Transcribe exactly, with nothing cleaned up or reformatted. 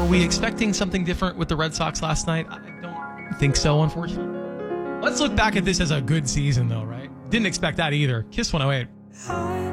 we expecting something different with the Red Sox last night? I don't think so, unfortunately. Let's look back at this as a good season, though, right? Didn't expect that either. Kiss one oh eight.